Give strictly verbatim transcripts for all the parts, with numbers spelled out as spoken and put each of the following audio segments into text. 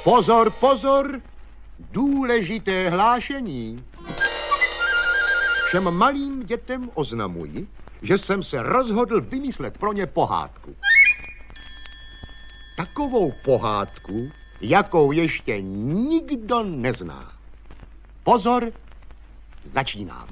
Pozor, pozor, důležité hlášení. Všem malým dětem oznamuji, že jsem se rozhodl vymyslet pro ně pohádku. Takovou pohádku, jakou ještě nikdo nezná. Pozor, začínám.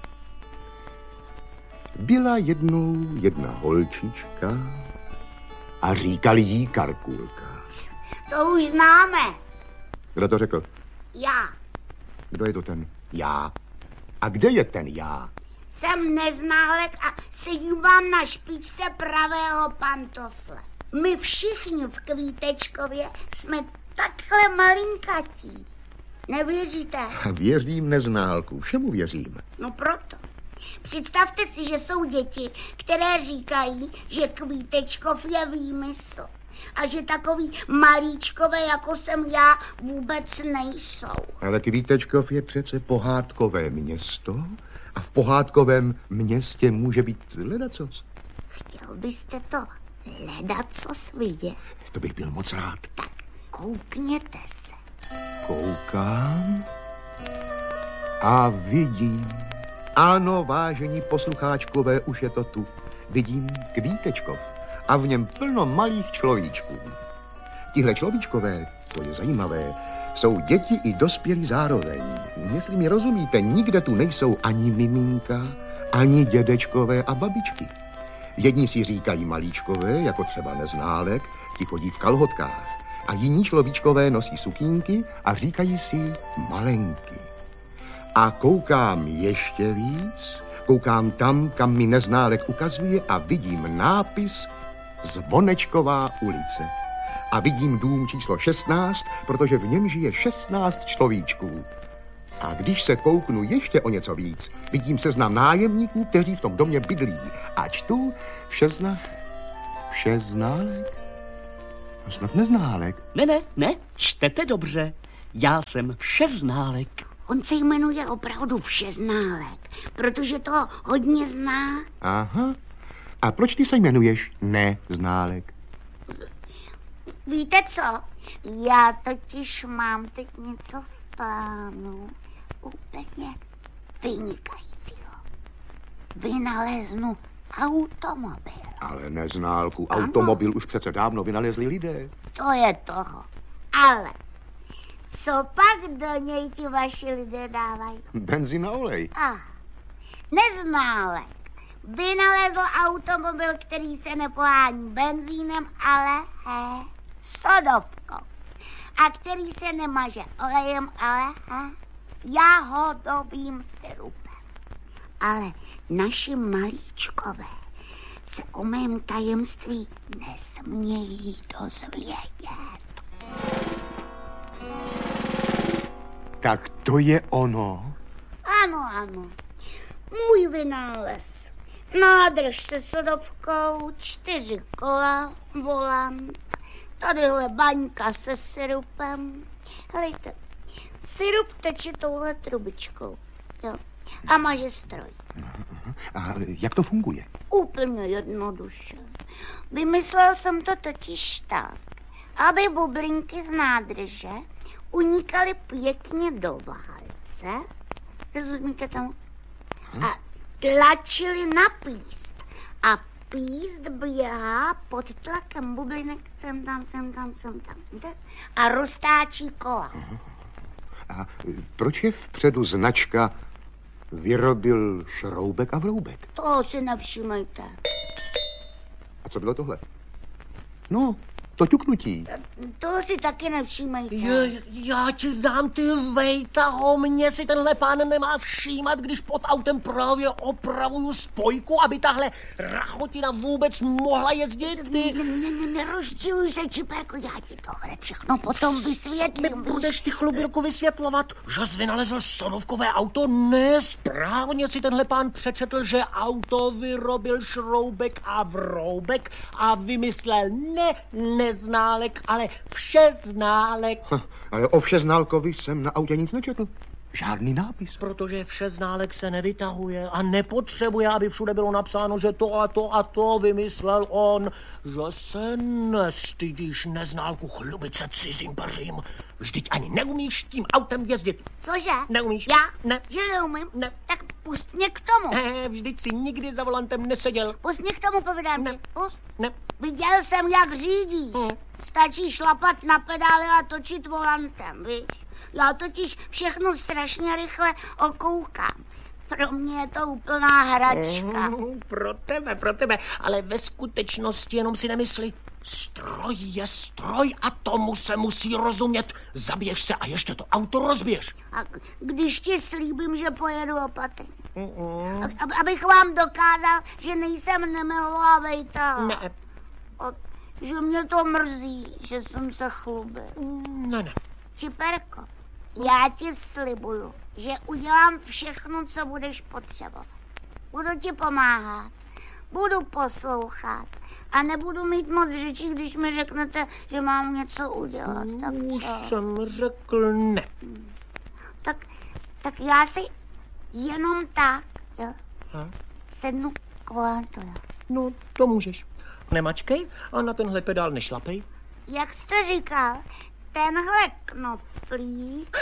Byla jednou jedna holčička a říkali jí Karkulka. To už známe. Kdo to řekl? Já. Kdo je to ten já? A kde je ten já? Jsem neználek a sedím vám na špičce pravého pantofle. My všichni v Kvítečkově jsme takhle malinkatí. Nevěříte? Věřím, neználku, všemu věřím. No proto. Představte si, že jsou děti, které říkají, že Kvítečkov je výmysl. A že takový malíčkové, jako jsem já, vůbec nejsou. Ale Kvítečkov je přece pohádkové město a v pohádkovém městě může být ledacos. Chtěl byste to ledacos vidět? To bych byl moc rád. Tak koukněte se. Koukám a vidím. Ano, vážení poslucháčkové, už je to tu. Vidím Kvítečkov a v něm plno malých človíčků. Tihle človíčkové, to je zajímavé, jsou děti i dospělí zároveň. Jestli mi rozumíte, nikde tu nejsou ani miminka, ani dědečkové a babičky. Jedni si říkají malíčkové, jako třeba Neználek, ti chodí v kalhotkách. A jiní človíčkové nosí sukínky a říkají si malenky. A koukám ještě víc, koukám tam, kam mi Neználek ukazuje a vidím nápis Zvonečková ulice. A vidím dům číslo šestnáct, protože v něm žije šestnáct človíčků. A když se kouknu ještě o něco víc, vidím seznam nájemníků, kteří v tom domě bydlí. A čtu všezna... Všeználek? Snad Neználek. Ne, ne, ne, čtete dobře. Já jsem Všeználek. On se jmenuje opravdu Všeználek, protože to hodně zná. Aha. A proč ty se jmenuješ Neználek? Víte co? Já totiž mám teď něco v plánu úplně vynikajícího. Vynaleznu automobil. Ale Neználku, automobil už přece dávno vynalezli lidé. To je toho. Ale co pak do něj ti vaši lidé dávají? Benzín a olej. Ah, Neználek vynalezl automobil, který se nepohání benzínem, ale he, sodovkou. A který se nemaže olejem, ale he, jahodovým syrupem. Ale naši malíčkové se o mém tajemství nesmějí dozvědět. Tak to je ono. Ano, ano. Můj vynález. Nádrž se sodovkou, čtyři kola, volant, tadyhle baňka se syrupem. Helejte, syrup teče touhle trubičkou. Jo. A maže stroj. A jak to funguje? Úplně jednoduše. Vymyslel jsem to totiž tak, aby bublinky z nádrže unikaly pěkně do válce. Rozumíte tomu? A tlačili na píst. A píst běhá pod tlakem bublinek sem tam, sem tam, sem tam. A roztáčí kola. A proč je vpředu značka Vyrobil Šroubek a Vroubek? Toho si nevšímejte. A co bylo tohle? No, to ťuknutí. Toho si taky nevšímejte. Je, já ti dám, ty vejtaho, mě si tenhle pán nemá všímat, když pod autem právě opravuju spojku, aby tahle rachotina vůbec mohla jezdit. Ty... Ne, ne, ne, nerozčiluj se, Čiperko, já ti to hned všechno potom vysvětlím. Budeš ty chlubilku vysvětlovat, že jsi vynalezl sodovkové auto? Ne, správně si tenhle pán přečetl, že auto vyrobil Šroubek a Vroubek a vymyslel ne, ne Neználek, ale Všeználek. Ha, ale o Všeználkovi jsem na autě nic nečetl. žádný nápis. Protože vše ználek se nevytahuje a nepotřebuje, aby všude bylo napsáno, že to a to a to vymyslel on. Že se nestydíš neználku chlubit se cizím pařím. Vždyť ani neumíš tím autem jezdit. Cože? Neumíš? Já? Ne. Že neumím? Ne. Tak pust mě k tomu. Ne, vždyť si nikdy za volantem neseděl. Pust mě k tomu, povídám Ne. ti. Pust. Ne. Viděl jsem, jak řídíš. Hmm. Stačí šlapat na pedály a točit volantem, víš? Já totiž všechno strašně rychle okoukám. Pro mě je to úplná hračka. Mm, pro tebe, pro tebe. Ale ve skutečnosti jenom si nemysli. Stroj je stroj a tomu se musí rozumět. Zabiješ se a ještě to auto rozbiješ. A když ti slíbím, že pojedu opatrně. Mm-mm. Ab, abych vám dokázal, že nejsem nemilá ta. Ne. A že mě to mrzí, že jsem se chlubil. Ne, ne. Čiperko, já ti slibuju, že udělám všechno, co budeš potřebovat. Budu ti pomáhat, budu poslouchat a nebudu mít moc řečí, když mi řeknete, že mám něco udělat. Tak Už co? jsem řekl ne. Tak, tak já si jenom tak, jo, Ha? sednu k volantu. No, to můžeš. Nemačkej a na tenhle pedál nešlapej. Jak jste říkal, tenhle knoflík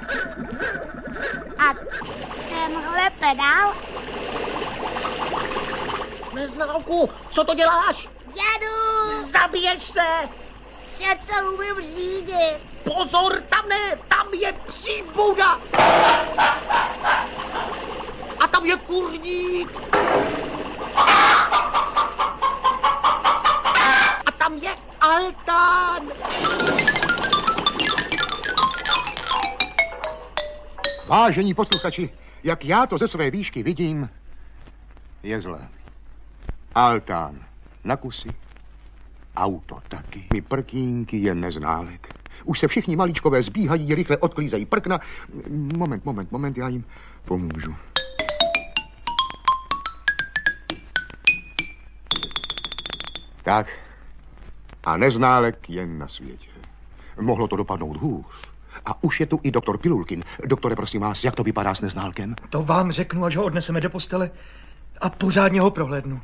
a tenhle pedál. Neználku, co to děláš? Jedu! Zabiješ se! Přece umím řídit. Pozor, tam ne, tam je příbuda! A tam je kurník! A tam je altán! Vážení posluchači, jak já to ze své výšky vidím, je zlé. Altán na kusy, auto taky. My prkínky je neználek. Už se všichni malíčkové zbíhají, rychle odklízejí prkna. Moment, moment, moment, já jim pomůžu. Tak, a neználek je na světě. Mohlo to dopadnout hůř. A už je tu i doktor Pilulkin. Doktore, prosím vás, jak to vypadá s neználkem? To vám řeknu, až ho odneseme do postele a pořádně ho prohlédnu.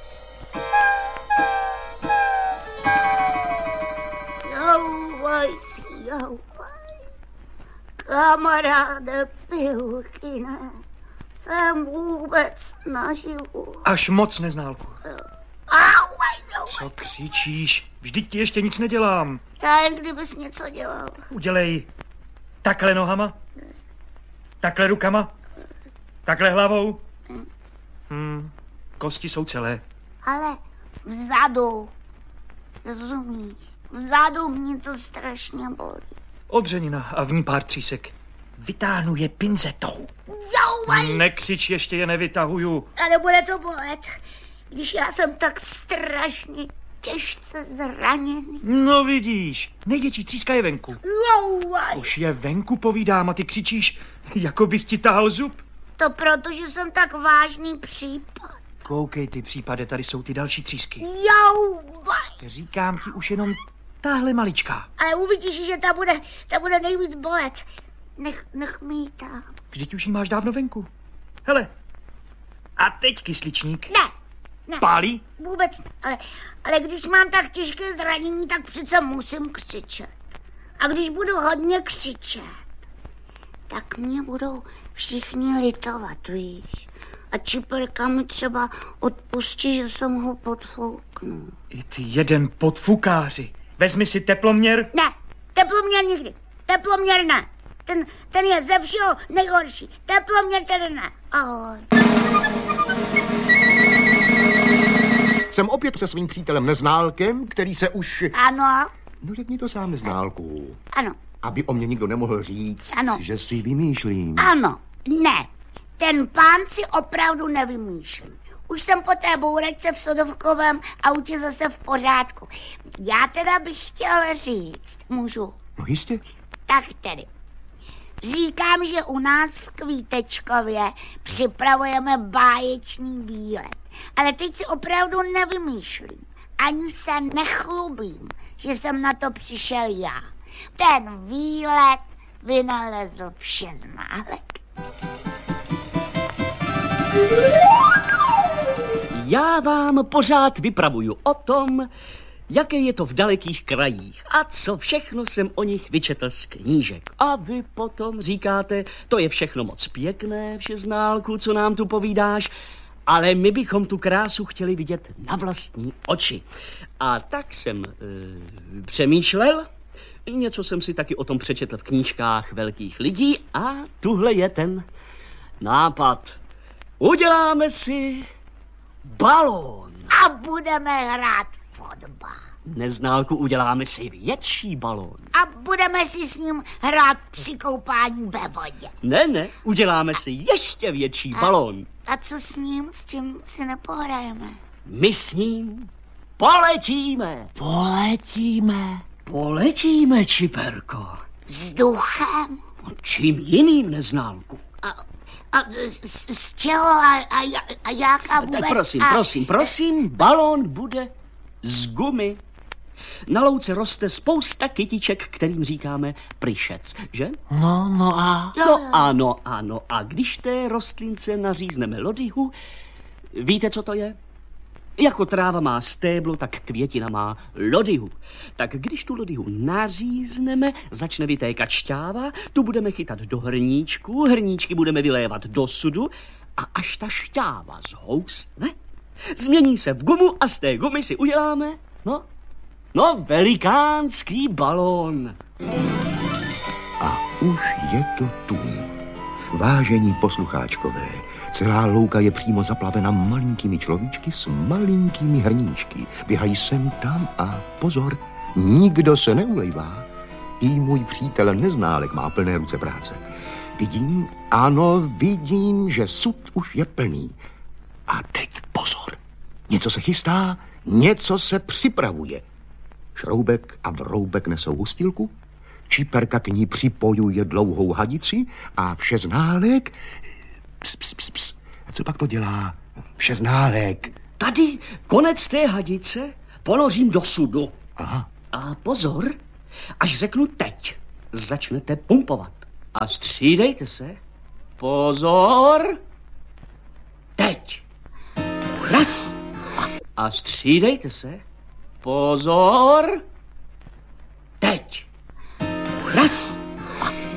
Jouvaj si, jouvaj. Kamaráde Pilulkine, jsem vůbec naživu. Až moc, neználku. Auvaj, jouvaj. Co křičíš? Vždyť ti ještě nic nedělám. Já jen kdybys něco dělal. Udělej takhle nohama, takhle rukama, takhle hlavou. Hmm, kosti jsou celé. Ale vzadu, rozumíš? Vzadu mě to strašně bolí. Odřenina a v ní pár třísek. Vytáhnu je pinzetou. Jouvaj! Nekřič, ještě je nevytahuju. A nebude to bolet, když já jsem tak strašně těžce zraněný. No vidíš, největší tříska je venku. Jouvaj! Už je venku, povídám, a ty křičíš, jako bych ti tahal zub. To proto, že jsem tak vážný případ. Koukej ty případe, tady jsou ty další třísky. Jouvaj! Říkám ti už jenom tahle maličká. Ale uvidíš, že ta bude, ta bude nejvíc bolet. Nech, nech mi ji tam. Vždyť už jí máš dávno venku. Hele, a teď kysličník. Ne, ne. Pálí? Vůbec ne. Ale, ale když mám tak těžké zranění, tak přece musím křičet. A když budu hodně křičet, tak mě budou všichni litovat, víš. A Čiperka mi třeba odpustí, že jsem ho podfouknul. I ty jeden podfukáři. Vezmi si teploměr. Ne, teploměr nikdy. Teploměr ne. Ten, ten je ze všeho nejhorší. Teploměr tedy ne. Ahoj. Jsem opět se svým přítelem Neználkem, který se už... Ano, No řekni to sám, Neználku. ano, Aby o mě nikdo nemohl říct, Ano. že si vymýšlím. ano, ne. Ten pán si opravdu nevymýšlí. Už jsem po té bouračce v sodovkovém autě zase v pořádku. Já teda bych chtěl říct, můžu? No jistě. Tak tedy. Říkám, že u nás v Kvítečkově připravujeme báječný výlet. Ale teď si opravdu nevymýšlím. Ani se nechlubím, že jsem na to přišel já. Ten výlet vynalezl všeználek. Já vám pořád vypravuju o tom, jaké je to v dalekých krajích a co všechno jsem o nich vyčetl z knížek. A vy potom říkáte, to je všechno moc pěkné, všeználku, co nám tu povídáš, ale my bychom tu krásu chtěli vidět na vlastní oči. A tak jsem e, přemýšlel, něco jsem si taky o tom přečetl v knížkách velkých lidí a tuhle je ten nápad. Uděláme si balón. A budeme hrát fotbal. Neználku, uděláme si větší balón. A budeme si s ním hrát při koupání ve vodě. Ne, ne, uděláme si ještě větší balón. A co s ním? S tím si nepohrajeme. My s ním poletíme. Poletíme. Poletíme, Čiperko. Vzduchem? Čím jiným, Neználku? A, a z, z čeho a, a, a jak a vůbec? Tak prosím, a, prosím, prosím, balón bude z gumy. Na louce roste spousta kytiček, kterým říkáme pryšec, že? No, no a... No ano, ano. A když té rostlince nařízneme lodyhu, víte, co to je? Jako tráva má stéblo, tak květina má lodyhu. Tak když tu lodyhu nařízneme, začne vytékat šťáva, tu budeme chytat do hrníčku, hrníčky budeme vylévat do sudu a až ta šťáva zhoustne, změní se v gumu a z té gumy si uděláme, no, no, velikánský balón. A už je to tu. Vážení poslucháčkové, celá louka je přímo zaplavena malinkými človíčky s malinkými hrníčky. Běhají sem tam a pozor, nikdo se neulejvá. I můj přítel Neználek má plné ruce práce. Vidím, ano, vidím, že sud už je plný. A teď pozor, něco se chystá, něco se připravuje. Šroubek a Vroubek nesou hustilku, Čiperka k ní připojuje dlouhou hadici a Všeználek... Ps, ps, ps, ps. A co pak to dělá Všeználek? Tady konec té hadice ponořím do sudu. Aha. A pozor, až řeknu teď, začnete pumpovat. A střídejte se. Pozor. Teď. Raz. A střídejte se. Pozor.